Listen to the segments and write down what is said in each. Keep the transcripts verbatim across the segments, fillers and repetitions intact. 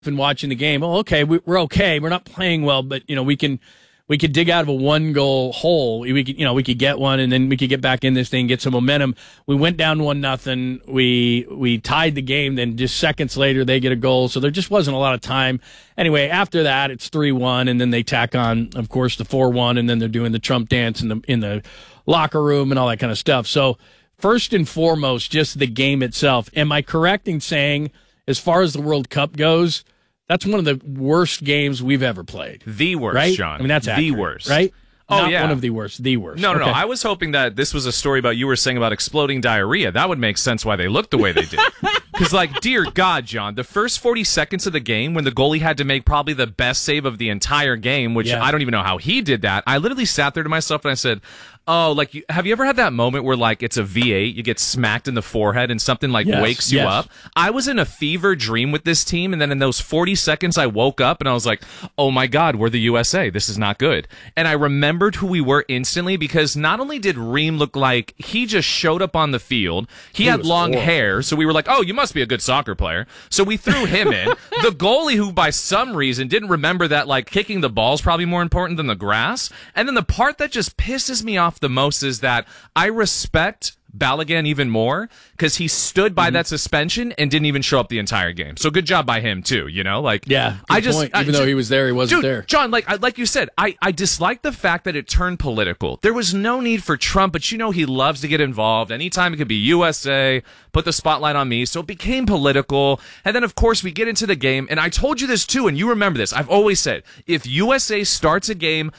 and watching the game. Oh, okay, we, we're okay. We're not playing well, but you know we can we could dig out of a one goal hole. We could you know we could get one, and then we could get back in this thing, get some momentum. We went down one nothing. We we tied the game. Then just seconds later they get a goal. So there just wasn't a lot of time. Anyway, after that it's three one, and then they tack on, of course, the four one, and then they're doing the Trump dance in the in the locker room and all that kind of stuff. So first and foremost, just the game itself. Am I correct in saying, as far as the World Cup goes, that's one of the worst games we've ever played? The worst, right? Sean. I mean, that's accurate, the worst, right? Oh, Not yeah. one of the worst, the worst. No, no, okay. no. I was hoping that this was a story about you were saying about exploding diarrhea. That would make sense why they looked the way they did. Because, like, dear God, John, the first forty seconds of the game when the goalie had to make probably the best save of the entire game, which yeah. I don't even know how he did that, I literally sat there to myself and I said, oh, like, you, have you ever had that moment where, like, it's a V eight, you get smacked in the forehead and something, like, yes, wakes you yes. up? I was in a fever dream with this team, and then in those forty seconds, I woke up and I was like, oh my God, we're the U S A. This is not good. And I remembered who we were instantly, because not only did Reem look like he just showed up on the field, he, he had long horrible. hair, so we were like, oh, you must be a good soccer player. So we threw him in. The goalie, who by some reason didn't remember that, like, kicking the ball is probably more important than the grass. And then the part that just pisses me off the most is that I respect Balogun even more because he stood by mm-hmm. that suspension and didn't even show up the entire game. So good job by him too. You know, like yeah, I just point. I, even though he was there, he wasn't dude, there. John, like I, like you said, I I dislike the fact that it turned political. There was no need for Trump, but you know he loves to get involved. Anytime it could be U S A, put the spotlight on me. So it became political, and then of course we get into the game. And I told you this too, and you remember this. I've always said if U S A starts a game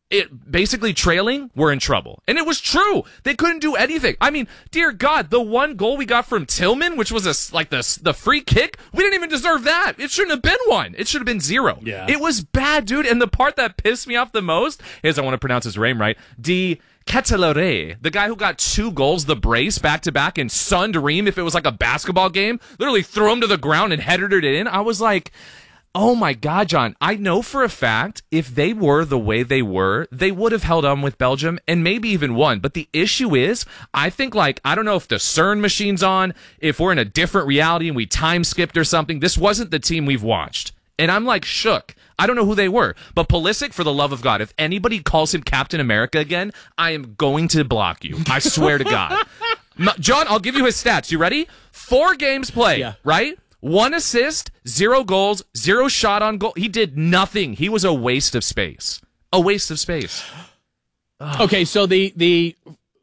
it basically trailing, we're in trouble. And it was true. They couldn't do anything. I mean, dear God, the one goal we got from Tillman, which was a, like the, the free kick, we didn't even deserve that. It shouldn't have been one. It should have been zero. Yeah. It was bad, dude. And the part that pissed me off the most is, I want to pronounce his name right, Di Ketelare, the guy who got two goals, the brace, back-to-back, and sunned Reem if it was like a basketball game, literally threw him to the ground and headed it in. I was like, oh my God, John, I know for a fact if they were the way they were, they would have held on with Belgium and maybe even won. But the issue is, I think, like, I don't know if the CERN machine's on, if we're in a different reality and we time skipped or something. This wasn't the team we've watched. And I'm like shook. I don't know who they were. But Pulisic, for the love of God, if anybody calls him Captain America again, I am going to block you. I swear to God. John, I'll give you his stats. You ready? Four games played, yeah. right? One assist, zero goals, zero shot on goal. He did nothing. He was a waste of space. A waste of space. Ugh. Okay, so the the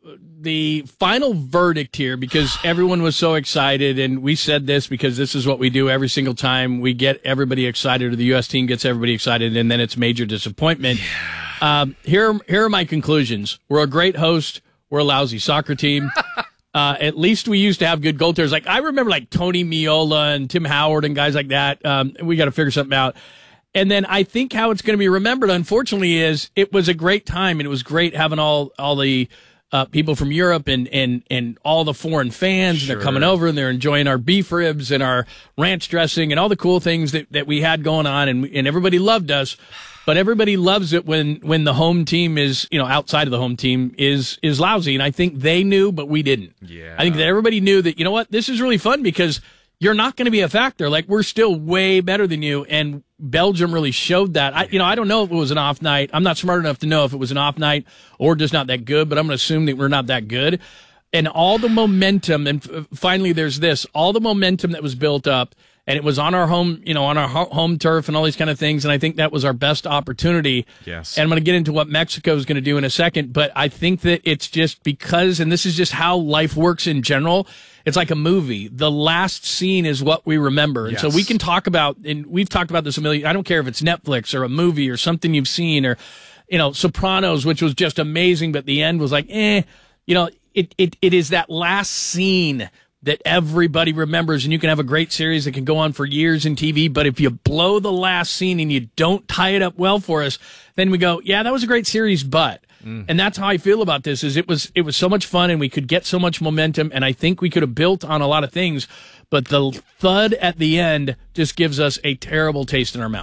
the final verdict here, because everyone was so excited, and we said this because this is what we do every single time. We get everybody excited, or the U S team gets everybody excited, and then it's major disappointment. Yeah. Um, here, here are my conclusions. We're a great host. We're a lousy soccer team. Uh, at least we used to have good goaltenders. Like, I remember, like, Tony Miola and Tim Howard and guys like that. Um, we got to figure something out. And then I think how it's going to be remembered, unfortunately, is it was a great time, and it was great having all all the uh, people from Europe and, and, and all the foreign fans. Sure. And they're coming over, and they're enjoying our beef ribs and our ranch dressing and all the cool things that, that we had going on, and and everybody loved us. But everybody loves it when, when the home team is, you know, outside of the home team is is lousy. And I think they knew, but we didn't. Yeah. I think that everybody knew that, you know what, this is really fun because you're not going to be a factor. Like, we're still way better than you. And Belgium really showed that. I, you know, I don't know if it was an off night. I'm not smart enough to know if it was an off night or just not that good, but I'm going to assume that we're not that good. And all the momentum, and f- finally there's this, all the momentum that was built up, and it was on our home, you know, on our ho- home turf and all these kind of things. And I think that was our best opportunity. Yes. And I'm going to get into what Mexico is going to do in a second. But I think that it's just because, and this is just how life works in general, it's like a movie. The last scene is what we remember. And yes. so we can talk about, and we've talked about this a million, I don't care if it's Netflix or a movie or something you've seen, or, you know, Sopranos, which was just amazing, but the end was like, eh, you know, it, it, it is that last scene that everybody remembers, and you can have a great series that can go on for years in T V, but if you blow the last scene and you don't tie it up well for us, then we go, yeah, that was a great series, but, mm. and that's how I feel about this, is it was, it was so much fun, and we could get so much momentum, and I think we could have built on a lot of things, but the thud at the end just gives us a terrible taste in our mouth.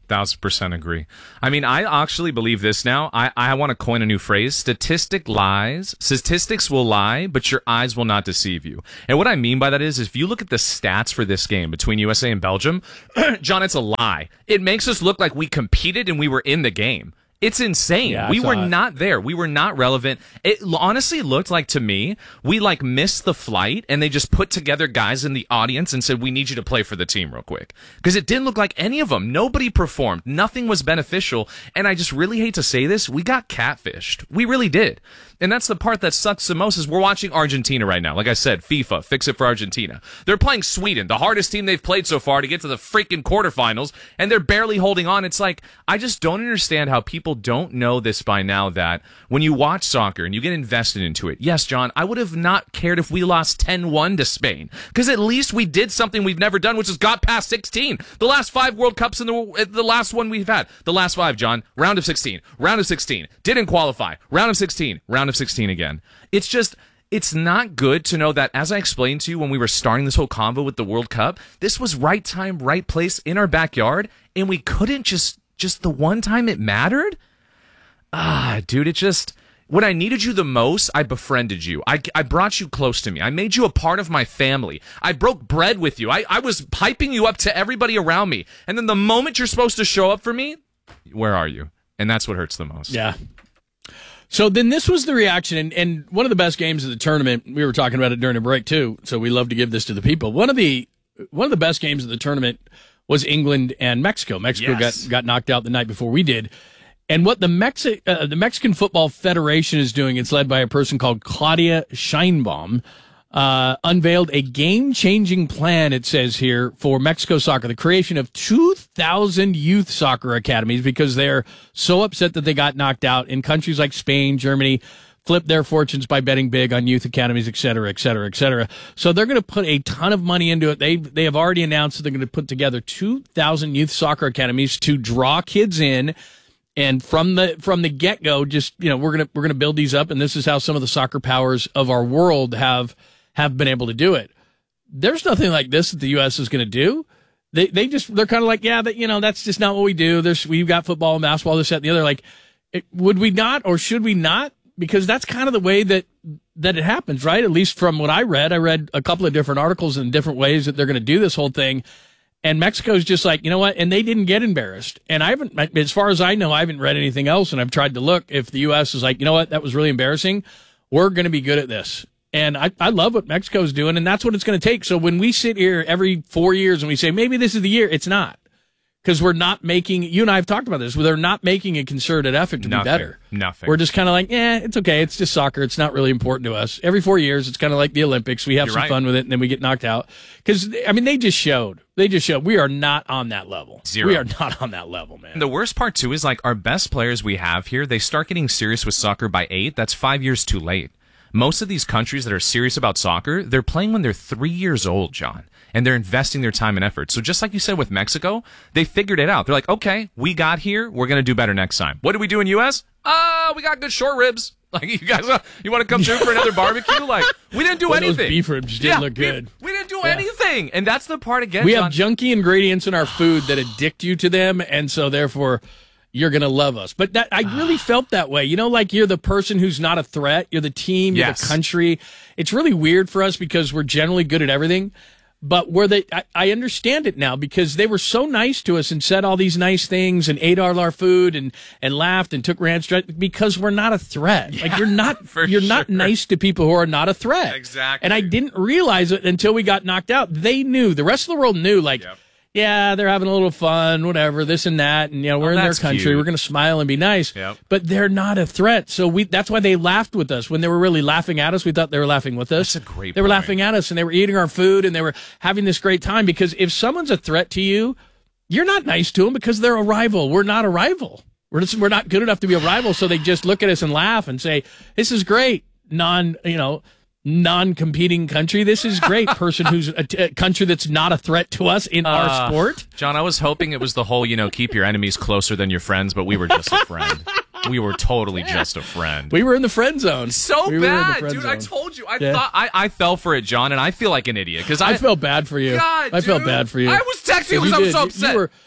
Thousand percent agree. I mean, I actually believe this now. I, I want to coin a new phrase. Statistic lies. Statistics will lie, but your eyes will not deceive you. And what I mean by that is, if you look at the stats for this game between U S A and Belgium, John, it's a lie. It makes us look like we competed and we were in the game. It's insane. Yeah, we were it. not there. We were not relevant. It honestly looked like to me, we like missed the flight and they just put together guys in the audience and said, we need you to play for the team real quick. Because it didn't look like any of them. Nobody performed. Nothing was beneficial. And I just really hate to say this. We got catfished. We really did. And that's the part that sucks the most is we're watching Argentina right now. Like I said, FIFA, fix it for Argentina. They're playing Sweden, the hardest team they've played so far to get to the freaking quarterfinals, and they're barely holding on. It's like, I just don't understand how people don't know this by now that when you watch soccer and you get invested into it, yes, John, I would have not cared if we lost ten one to Spain, because at least we did something we've never done, which is got past sixteen. The last five World Cups in the, the last one we've had. The last five, John, round of sixteen, round of sixteen, didn't qualify, round of sixteen, round of sixteen again. It's just, it's not good to know that, as I explained to you when we were starting this whole convo with the World Cup, this was right time, right place in our backyard, and we couldn't just, just the one time it mattered? Ah, dude, it just, when I needed you the most, I befriended you. I, I brought you close to me. I made you a part of my family. I broke bread with you. I, I was piping you up to everybody around me. And then the moment you're supposed to show up for me, where are you? And that's what hurts the most. Yeah. So then this was the reaction, and, and one of the best games of the tournament, we were talking about it during a break too, so we love to give this to the people. One of the one of the best games of the tournament was England and Mexico. Mexico Yes. got, got knocked out the night before we did. And what the Mexi- uh, the Mexican Football Federation is doing, it's led by a person called Claudia Sheinbaum, uh, unveiled a game-changing plan, it says here, for Mexico soccer, the creation of two thousand youth soccer academies, because they're so upset that they got knocked out in countries like Spain, Germany, flipped their fortunes by betting big on youth academies, et cetera, et cetera, et cetera. So they're going to put a ton of money into it. They they have already announced that they're going to put together two thousand youth soccer academies to draw kids in. And from the from the get go, just you know, we're gonna we're gonna build these up, and this is how some of the soccer powers of our world have have been able to do it. There's nothing like this that the U S is going to do. They they just they're kind of like, yeah, that you know, that's just not what we do. There's we've got football and basketball, this, that, and the other. Like, it, would we not, or should we not? Because that's kind of the way that that it happens, right? At least from what I read, I read a couple of different articles in different ways that they're going to do this whole thing. And Mexico's just like, you know what? And they didn't get embarrassed. And I haven't, as far as I know, I haven't read anything else. And I've tried to look if the U S is like, you know what? That was really embarrassing. We're going to be good at this. And I, I love what Mexico's doing. And that's what it's going to take. So when we sit here every four years and we say, maybe this is the year, it's not. Because we're not making, you and I have talked about this, where they're not making a concerted effort to Nothing. be better. Nothing. We're just kind of like, eh, it's okay. It's just soccer. It's not really important to us. Every four years, it's kind of like the Olympics. We have You're some right. fun with it, and then we get knocked out. Because, I mean, they just showed. They just showed. We are not on that level. Zero. We are not on that level, man. And the worst part, too, is like our best players we have here, they start getting serious with soccer by eight. That's five years too late. Most of these countries that are serious about soccer, they're playing when they're three years old, John. And they're investing their time and effort. So just like you said with Mexico, they figured it out. They're like, okay, we got here. We're going to do better next time. What did we do in U S? Uh, we got good short ribs. Like, you guys, uh, you want to come through for another barbecue? Like, we didn't do Well, anything. those beef ribs did yeah, look beef- good. We didn't do Yeah. anything. And that's the part, again, We John. have junky ingredients in our food that addict you to them, and so therefore you're going to love us. But that I really felt that way. You know, like you're the person who's not a threat. You're the team. You're Yes. the country. It's really weird for us because we're generally good at everything. But where they, I, I understand it now because they were so nice to us and said all these nice things and ate all our food and, and laughed and took ranch because we're not a threat. Yeah, like you're not, for you're not sure. nice to people who are not a threat. Exactly. And I didn't realize it until we got knocked out. They knew. The rest of the world knew. Like, Yep. yeah, they're having a little fun, whatever, this and that, and you know, we're in their that's country. cute. We're going to smile and be nice. Yep. But they're not a threat. So we that's why they laughed with us. When they were really laughing at us, we thought they were laughing with us. That's a great They were point. laughing at us and they were eating our food and they were having this great time because if someone's a threat to you, you're not nice to them because they're a rival. We're not a rival. We're just, we're not good enough to be a rival, so they just look at us and laugh and say, "This is great." Non, you know, non-competing country. This is great. Person who's a, t- a country that's not a threat to us in Uh, our sport. John, I was hoping it was the whole, you know, keep your enemies closer than your friends, but we were just a friend. We were totally just a friend. We were in the friend zone. So We were in the bad, friend dude. zone. I told you. I Yeah. thought I, I fell for it, John, and I feel like an idiot because I, I felt bad for you. God, I felt dude. bad for you. I was texting you You because I was did. so You- upset. You were,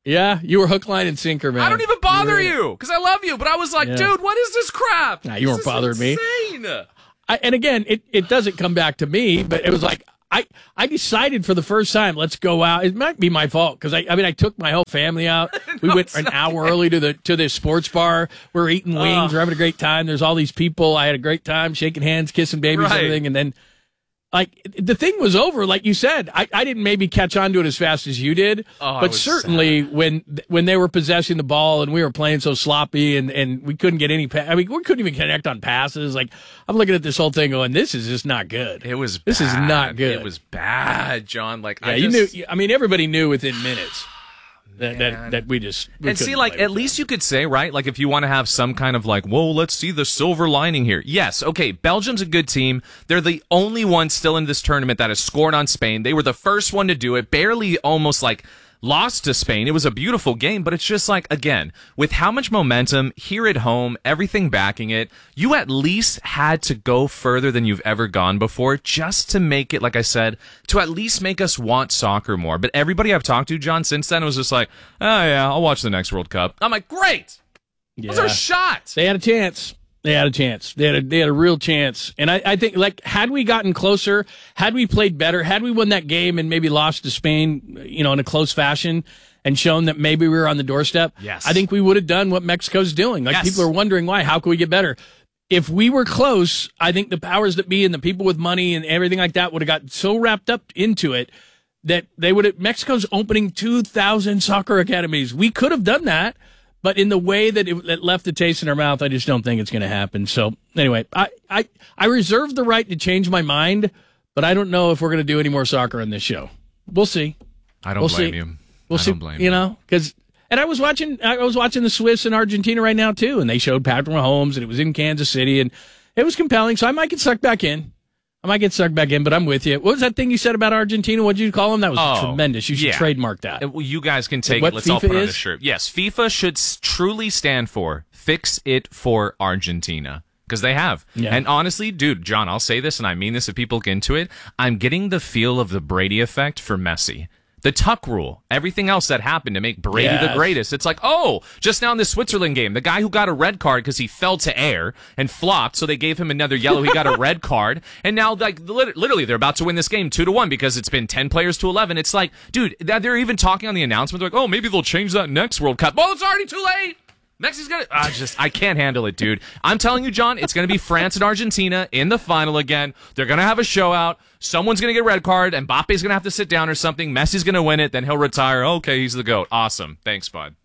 Yeah, you were hook, line, and sinker, man. I don't even bother you, you because I love you, but I was like, yeah. dude, what is this crap? Nah, you this weren't bothering me. Insane. I, and again, it, it doesn't come back to me, but it was like, I, I decided for the first time, let's go out. It might be my fault because I, I mean, I took my whole family out. We no, went an hour early to the to the sports bar. We're eating wings. Uh, we're having a great time. There's all these people. I had a great time, shaking hands, kissing babies, right. everything. And then, like, the thing was over. Like you said, I, I didn't maybe catch on to it as fast as you did. Oh, but certainly sad. when when they were possessing the ball and we were playing so sloppy and, and we couldn't get any. Pa- I mean, we couldn't even connect on passes. Like, I'm looking at this whole thing going, this is just not good. It was. This bad. is not good. It was bad, John. Like, yeah, I you just... knew. I mean, everybody knew within minutes. That, that that we just we and see, like, at least that. you could say, right, like, if you want to have some kind of like, whoa, let's see the silver lining here. Yes, okay, Belgium's a good team. They're the only one still in this tournament that has scored on Spain. They were the first one to do it, barely almost like lost to Spain. It was a beautiful game, but it's just like, again, with how much momentum here at home, everything backing it, you at least had to go further than you've ever gone before just to make it, like I said, to at least make us want soccer more. But everybody I've talked to, John, since then was just like, oh yeah, I'll watch the next World Cup. I'm like, great! Yeah. Those are shots! They had a chance. They had a chance. They had a, they had a real chance. And I, I think, like, had we gotten closer, had we played better, had we won that game and maybe lost to Spain, you know, in a close fashion and shown that maybe we were on the doorstep, yes. I think we would have done what Mexico's doing. Like, yes. people are wondering why. How can we get better? If we were close, I think the powers that be and the people with money and everything like that would have got so wrapped up into it that they would have, Mexico's opening two thousand soccer academies. We could have done that. But in the way that it, it left the taste in our mouth, I just don't think it's going to happen. So anyway, I, I, I reserve the right to change my mind, but I don't know if we're going to do any more soccer on this show. We'll see. I don't we'll blame see. you. We'll I see. don't blame you. You know, because and I was watching. I was watching the Swiss and Argentina right now too, and they showed Patrick Mahomes, and it was in Kansas City, and it was compelling. So I might get sucked back in. I might get sucked back in, but I'm with you. What was that thing you said about Argentina? What did you call them? That was oh, tremendous. You should yeah. trademark that. Well, you guys can take what it. Let's FIFA all put is? on a shirt. Yes, FIFA should s- truly stand for Fix It for Argentina. Because they have. Yeah. And honestly, dude, John, I'll say this, and I mean this if people get into it, I'm getting the feel of the Brady effect for Messi. The tuck rule, everything else that happened to make Brady yes. the greatest. It's like, oh, just now in the Switzerland game, the guy who got a red card because he fell to air and flopped, so they gave him another yellow. He got a red card, and now, like, literally, they're about to win this game two to one because it's been ten players to eleven. It's like, dude, they're even talking on the announcement. They're like, oh, maybe they'll change that next World Cup. Well, it's already too late. Mexico's gonna. I just, I can't handle it, dude. I'm telling you, John, it's gonna be France and Argentina in the final again. They're gonna have a show out. Someone's gonna get a red card. Mbappe's gonna have to sit down or something. Messi's gonna win it. Then he'll retire. Okay, he's the GOAT. Awesome. Thanks, bud.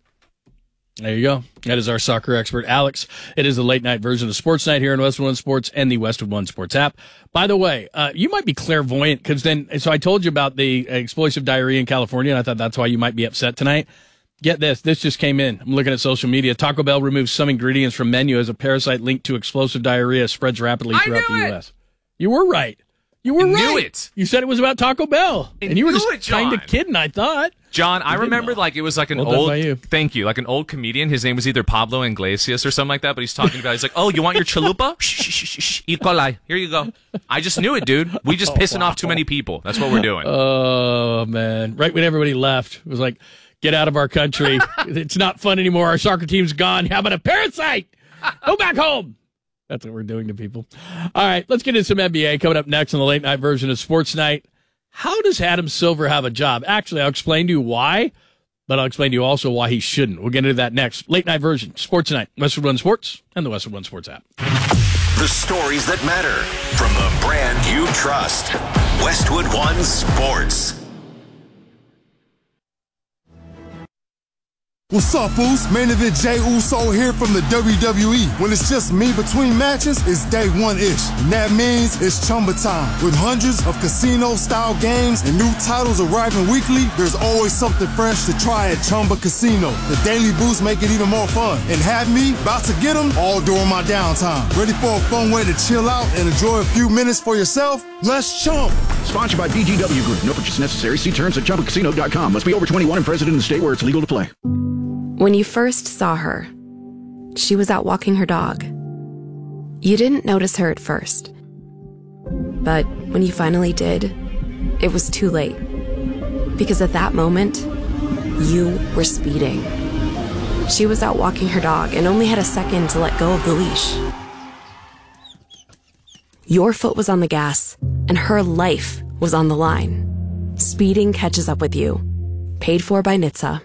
There you go. That is our soccer expert, Alex. It is the late night version of Sports Night here on Westwood One Sports and the Westwood One Sports app. By the way, uh, you might be clairvoyant because then. So I told you about the explosive diarrhea in California, and I thought that's why you might be upset tonight. Get this. This just came in. I'm looking at social media. Taco Bell removes some ingredients from menu as a parasite linked to explosive diarrhea spreads rapidly throughout the U S. You were right. You were I right. knew it. You said it was about Taco Bell. I and you were knew just it, John. kind of kidding, I thought. John, I You did remember well. like it was like an Well done old by you. thank you, like an old comedian. His name was either Pablo Iglesias or something like that, but he's talking about he's like, oh, you want your chalupa? Shh, shh, shh, shh, E. coli. Here you go. I just knew it, dude. We just pissing off too many people. That's what we're doing. Oh, man. Right when everybody left, it was like, get out of our country. It's not fun anymore. Our soccer team's gone. How about a parasite? Go back home. That's what we're doing to people. All right, let's get into some N B A coming up next on the late night version of Sports Night. How does Adam Silver have a job? Actually, I'll explain to you why, but I'll explain to you also why he shouldn't. We'll get into that next. Late night version, Sports Night, Westwood One Sports, and the Westwood One Sports app. The stories that matter from the brand you trust. Westwood One Sports. What's up, Foos? Main event Jey Uso here from the W W E. When it's just me between matches, it's day one-ish. And that means it's Chumba time. With hundreds of casino-style games and new titles arriving weekly, there's always something fresh to try at Chumba Casino. The daily boosts make it even more fun. And have me about to get them all during my downtime. Ready for a fun way to chill out and enjoy a few minutes for yourself? Let's chump. Sponsored by B G W Group. No purchase necessary. See terms at chumba casino dot com. Must be over twenty-one and present in the state where it's legal to play. When you first saw her, she was out walking her dog. You didn't notice her at first. But when you finally did, it was too late. Because at that moment, You were speeding. She was out walking her dog and only had a second to let go of the leash. Your foot was on the gas, and her life was on the line. Speeding catches up with you. Paid for by N H T S A.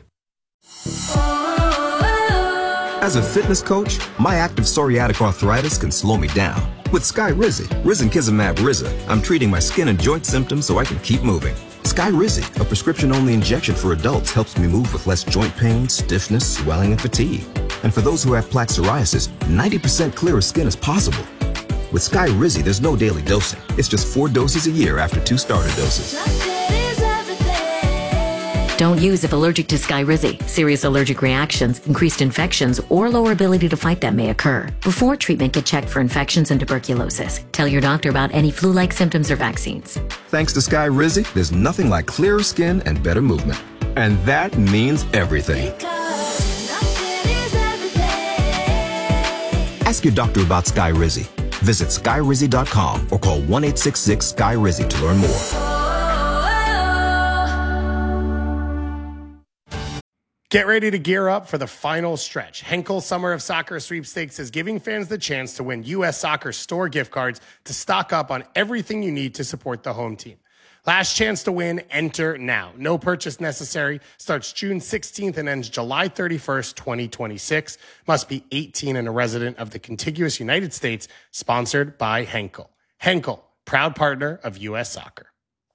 As a fitness coach, my active psoriatic arthritis can slow me down. With Skyrizi, Risankizumab Riza, I'm treating my skin and joint symptoms so I can keep moving. Skyrizi, a prescription-only injection for adults, helps me move with less joint pain, stiffness, swelling, and fatigue. And for those who have plaque psoriasis, ninety percent clearer skin is possible. With Skyrizi, there's no daily dosing. It's just four doses a year after two starter doses. Don't use if allergic to Skyrizi. Serious allergic reactions, increased infections, or lower ability to fight them may occur. Before treatment, get checked for infections and tuberculosis. Tell your doctor about any flu-like symptoms or vaccines. Thanks to Skyrizi, there's nothing like clearer skin and better movement. And that means everything. Ask your doctor about Skyrizi. Visit Skyrizi dot com or call one eight six six Sky Rizi to learn more. Get ready to gear up for the final stretch. Henkel Summer of Soccer Sweepstakes is giving fans the chance to win U S Soccer store gift cards to stock up on everything you need to support the home team. Last chance to win, enter now. No purchase necessary. Starts June sixteenth and ends July thirty-first, twenty twenty-six. Must be eighteen and a resident of the contiguous United States. Sponsored by Henkel. Henkel, proud partner of U S Soccer.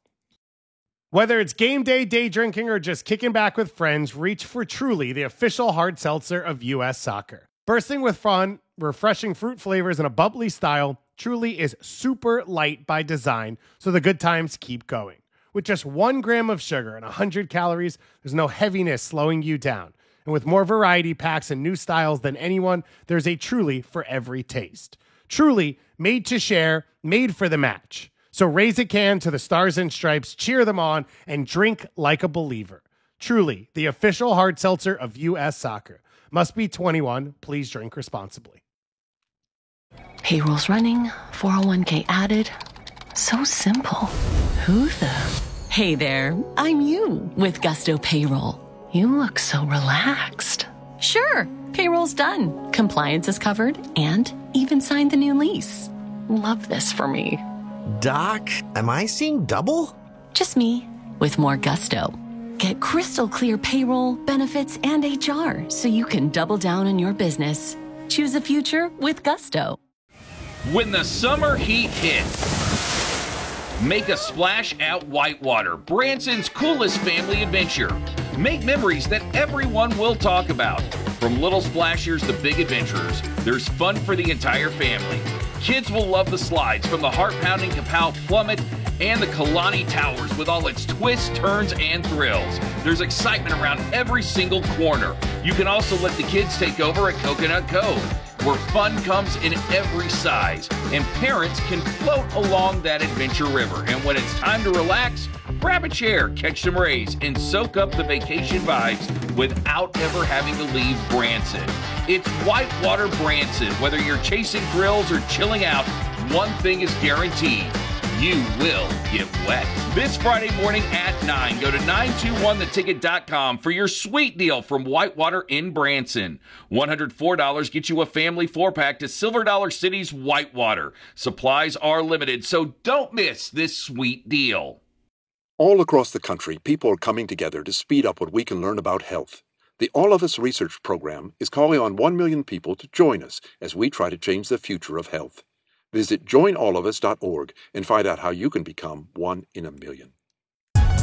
Whether it's game day, day drinking, or just kicking back with friends, reach for Truly, the official hard seltzer of U S Soccer. Bursting with fun, refreshing fruit flavors, and a bubbly style, Truly is super light by design, so the good times keep going. With just one gram of sugar and one hundred calories, there's no heaviness slowing you down. And with more variety packs and new styles than anyone, there's a Truly for every taste. Truly, made to share, made for the match. So raise a can to the Stars and Stripes, cheer them on, and drink like a believer. Truly, the official hard seltzer of U S Soccer. Must be twenty-one. Please drink responsibly. Payroll's running, four oh one k added. So simple. Who the? Hey there, I'm you with Gusto Payroll. You look so relaxed. Sure, payroll's done. Compliance is covered and even signed the new lease. Love this for me. Doc, am I seeing double? Just me, with more gusto. Get crystal clear payroll, benefits, and H R so you can double down on your business. Choose a future with Gusto. When the summer heat hits, make a splash at Whitewater, Branson's coolest family adventure. Make memories that everyone will talk about. From little splashers to big adventurers, there's fun for the entire family. Kids will love the slides from the heart-pounding Kapow Plummet and the Kalani Towers with all its twists, turns, and thrills. There's excitement around every single corner. You can also let the kids take over at Coconut Cove, where fun comes in every size, and parents can float along that adventure river. And when it's time to relax, grab a chair, catch some rays, and soak up the vacation vibes without ever having to leave Branson. It's Whitewater Branson. Whether you're chasing thrills or chilling out, one thing is guaranteed. You will get wet. This Friday morning at nine, go to nine two one the ticket dot com for your sweet deal from Whitewater in Branson. one hundred four dollars gets you a family four-pack to Silver Dollar City's Whitewater. Supplies are limited, so don't miss this sweet deal. All across the country, people are coming together to speed up what we can learn about health. The All of Us Research Program is calling on one million people to join us as we try to change the future of health. Visit join all of us dot org and find out how you can become one in a million.